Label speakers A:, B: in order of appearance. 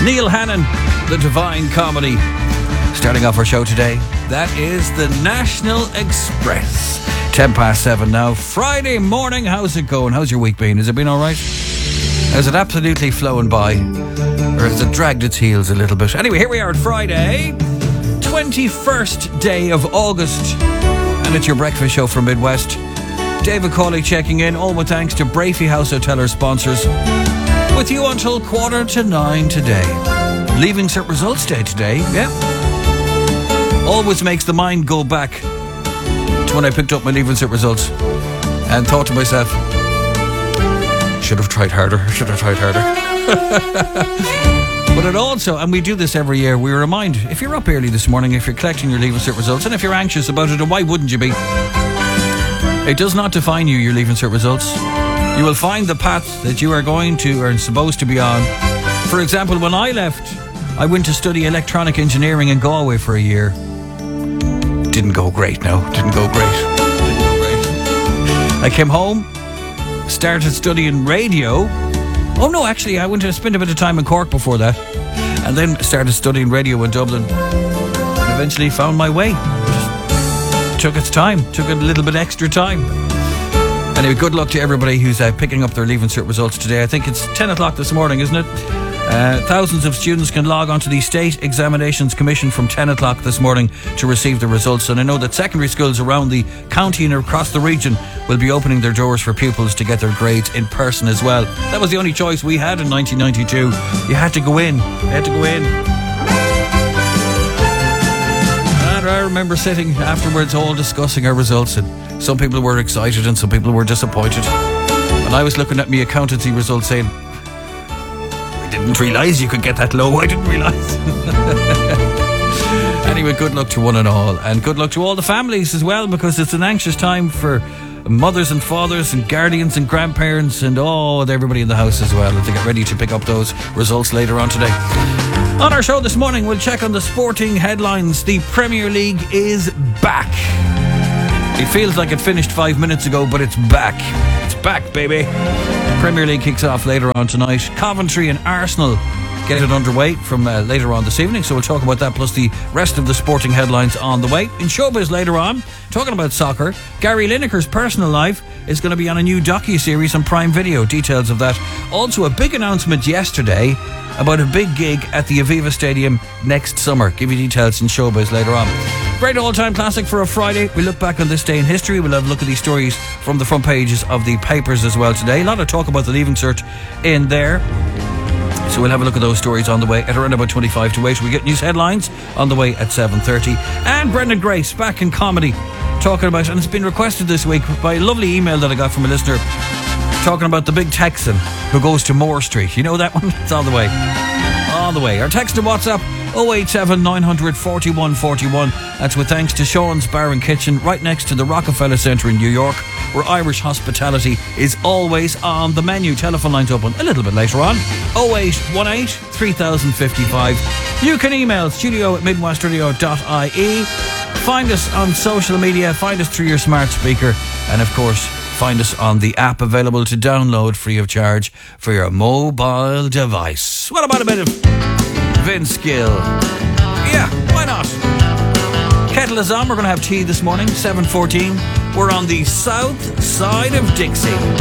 A: Neil Hannon, The Divine Comedy. Starting off our show today, that is the National Express. 7:10 now, Friday morning. How's it going? How's your week been? Has it been alright? Has it absolutely flown by? Or has it dragged its heels a little bit? Anyway, here we are on Friday, 21st day of August. And it's your breakfast show from Midwest. David Cawley checking in, all with thanks to Brafey House Hotel, our sponsors. With you until 8:45 today. Leaving Cert Results Day today, yeah. Always makes the mind go back to when I picked up my Leaving Cert results and thought to myself, should have tried harder. But it also, and we do this every year, we remind, if you're up early this morning, if you're collecting your Leaving Cert results, and if you're anxious about it, and why wouldn't you be? It does not define you, your Leaving Cert results. You will find the path that you are going to or supposed to be on. For example, when I left, I went to study electronic engineering in Galway for a year. Didn't go great. I came home, started studying radio. Oh no, actually, I went to spend a bit of time in Cork before that, and then started studying radio in Dublin, and eventually found my way. Just took its time, took a little bit extra time. Anyway, good luck to everybody who's picking up their Leaving Cert results today. I think it's 10 o'clock this morning, isn't it? Thousands of students can log on to the State Examinations Commission from 10 o'clock this morning to receive the results. And I know that secondary schools around the county and across the region will be opening their doors for pupils to get their grades in person as well. That was the only choice we had in 1992. You had to go in. And I remember sitting afterwards all discussing our results, and some people were excited and some people were disappointed. And I was looking at my accountancy results saying, I didn't realise you could get that low. I didn't realise. Anyway, good luck to one and all, and good luck to all the families as well, because it's an anxious time for mothers and fathers and guardians and grandparents and everybody in the house as well, and to get ready to pick up those results later on today. On our show this morning, we'll check on the sporting headlines. The Premier League is back. It feels like it finished 5 minutes ago, but it's back. It's back, baby. Premier League kicks off later on tonight. Coventry and Arsenal get it underway from later on this evening, so we'll talk about that, plus the rest of the sporting headlines on the way. In showbiz later on, talking about soccer, Gary Lineker's personal life is going to be on a new docu-series on Prime Video. Details of that. Also, a big announcement yesterday about a big gig at the Aviva Stadium next summer. Give you details in showbiz later on. Great all-time classic for a Friday. We look back on this day in history. We'll have a look at these stories from the front pages of the papers as well today. A lot of talk about the Leaving Cert in there. So we'll have a look at those stories on the way at around about 25 to 8. We get news headlines on the way at 7:30. And Brendan Grace back in comedy, talking about, and it's been requested this week by a lovely email that I got from a listener, talking about the big Texan who goes to Moore Street. You know that one? It's on the way. On the way. Our text to WhatsApp 087 900 41 41. That's with thanks to Sean's Bar and Kitchen right next to the Rockefeller Centre in New York, where Irish hospitality is always on the menu. Telephone lines open a little bit later on. 0818 3055. You can email studio@midwestradio.ie. Find us on social media. Find us through your smart speaker. And of course, find us on the app available to download free of charge for your mobile device. What about a bit of Vince Gill? Yeah, why not? Kettle is on. We're going to have tea this morning, 7:14. We're on the south side of Dixie.